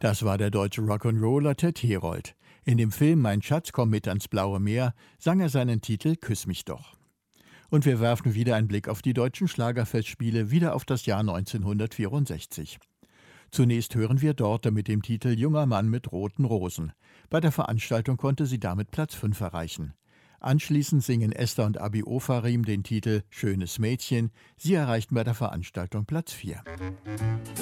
Das war der deutsche Rock'n'Roller Ted Herold. In dem Film »Mein Schatz, komm mit ans blaue Meer« sang er seinen Titel »Küss mich doch«. Und wir werfen wieder einen Blick auf die deutschen Schlagerfestspiele, wieder auf das Jahr 1964. Zunächst hören wir Dorte mit dem Titel »Junger Mann mit roten Rosen«. Bei der Veranstaltung konnte sie damit Platz 5 erreichen. Anschließend singen Esther und Abi Ofarim den Titel »Schönes Mädchen«. Sie erreichten bei der Veranstaltung Platz 4.